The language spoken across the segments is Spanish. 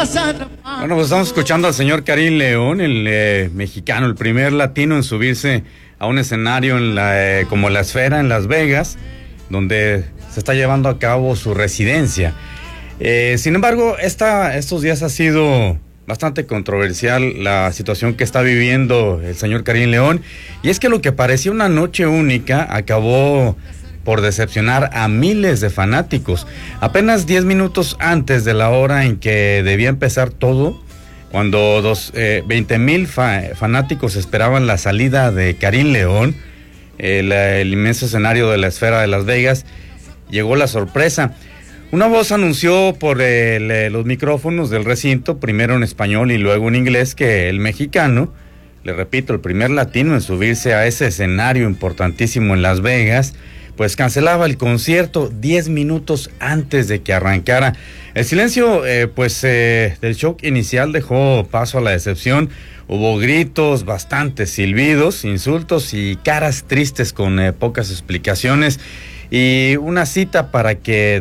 Bueno, pues estamos escuchando al señor Karim León, el mexicano, el primer latino en subirse a un escenario como la Esfera en Las Vegas, donde se está llevando a cabo su residencia. Sin embargo, estos días ha sido bastante controversial la situación que está viviendo el señor Karim León, y es que lo que parecía una noche única acabó por decepcionar a miles de fanáticos. Apenas 10 minutos antes de la hora en que debía empezar todo, cuando 20,000 fanáticos esperaban la salida de Karim León, el inmenso escenario de la Esfera de Las Vegas, llegó la sorpresa. Una voz anunció por los micrófonos del recinto, primero en español y luego en inglés, que el mexicano, le repito, el primer latino en subirse a ese escenario importantísimo en Las Vegas, pues cancelaba el concierto 10 minutos antes de que arrancara. El silencio del shock inicial dejó paso a la decepción. Hubo gritos, bastantes silbidos, insultos y caras tristes con pocas explicaciones, y una cita para que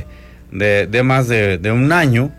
de más de un año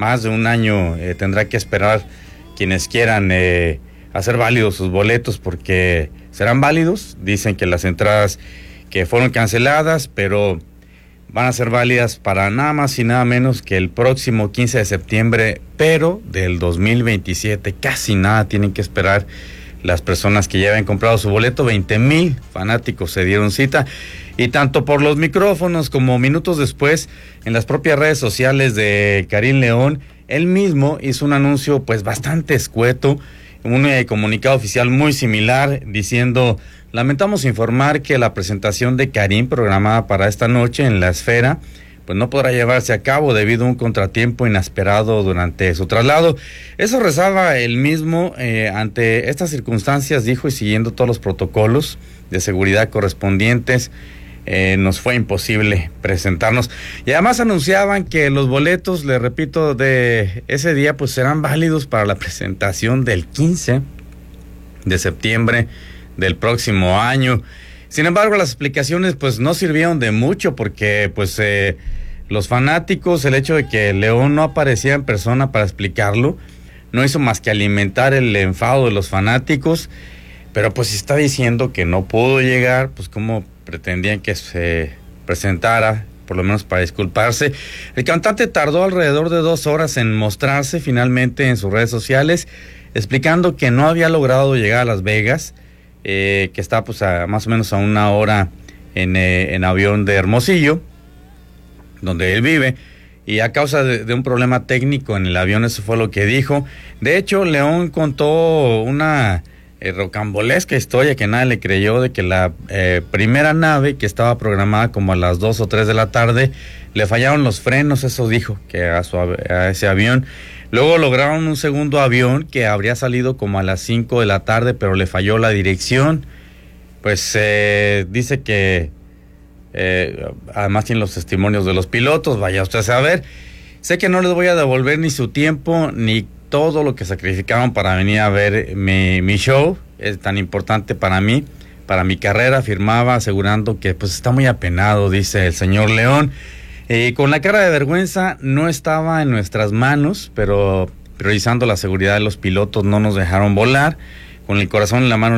tendrá que esperar quienes quieran hacer válidos sus boletos, porque serán válidos. Dicen que las entradas que fueron canceladas, pero van a ser válidas para nada más y nada menos que el próximo 15 de septiembre, pero del 2027. Casi nada tienen que esperar las personas que ya habían comprado su boleto. 20,000 fanáticos se dieron cita, y tanto por los micrófonos como minutos después en las propias redes sociales de Karim León, él mismo hizo un anuncio pues bastante escueto, un comunicado oficial muy similar, diciendo: lamentamos informar que la presentación de Karim, programada para esta noche en la Esfera, pues no podrá llevarse a cabo debido a un contratiempo inesperado durante su traslado. Eso rezaba él mismo. Ante estas circunstancias, dijo, y siguiendo todos los protocolos de seguridad correspondientes, nos fue imposible presentarnos. Y además anunciaban que los boletos, le repito, de ese día pues serán válidos para la presentación del 15 de septiembre del próximo año. Sin embargo, las explicaciones pues no sirvieron de mucho, porque pues los fanáticos, el hecho de que León no aparecía en persona para explicarlo, no hizo más que alimentar el enfado de los fanáticos. Pero pues si está diciendo que no pudo llegar, pues cómo pretendían que se presentara, por lo menos para disculparse. El cantante tardó alrededor de 2 horas en mostrarse finalmente en sus redes sociales, explicando que no había logrado llegar a Las Vegas, que está pues más o menos a 1 hora en avión de Hermosillo, donde él vive, y a causa de un problema técnico en el avión. Eso fue lo que dijo. De hecho, León contó una rocambolesca historia que nadie le creyó, de que la primera nave, que estaba programada como a las 2 o 3 de la tarde, le fallaron los frenos. Eso dijo, que a ese avión. Luego lograron un segundo avión que habría salido como a las 5 de la tarde, pero le falló la dirección. Pues dice que además tiene los testimonios de los pilotos. Vaya usted a saber. Sé que no les voy a devolver ni su tiempo ni todo lo que sacrificaron para venir a ver mi show. Es tan importante para mí, para mi carrera, afirmaba, asegurando que pues está muy apenado, dice el señor León. Con la cara de vergüenza: no estaba en nuestras manos, pero priorizando la seguridad de los pilotos no nos dejaron volar. Con el corazón en la mano